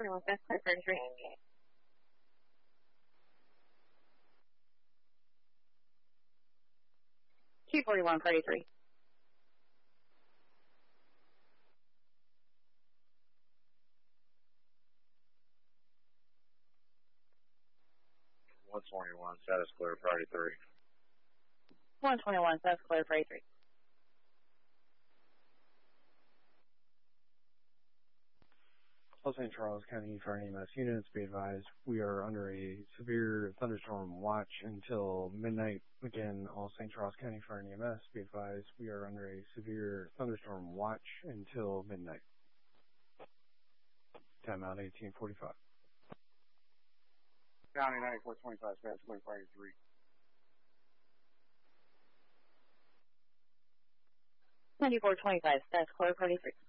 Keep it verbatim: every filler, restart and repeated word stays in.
forty-one, that's clear, thirty-three. two forty-one, thirty-three. one twenty-one, status clear, priority three. one twenty-one, status clear, priority three. Los Saint Charles County Fire and E M S units, be advised, we are under a severe thunderstorm watch until midnight. Again, all Saint Charles County Fire and E M S, be advised, we are under a severe thunderstorm watch until midnight. Timeout eighteen forty-five. County ninety-four twenty-five, status clear, priority three. ninety-four twenty-five, status clear, priority three.